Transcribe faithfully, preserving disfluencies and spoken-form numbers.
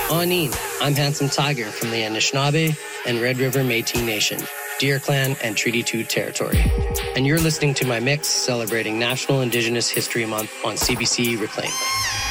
Aneen, I'm Handsome Tiger from the Anishinaabe and Red River Métis Nation, Deer Clan, and Treaty two territory. And you're listening to my mix celebrating National Indigenous History Month on C B C Reclaim.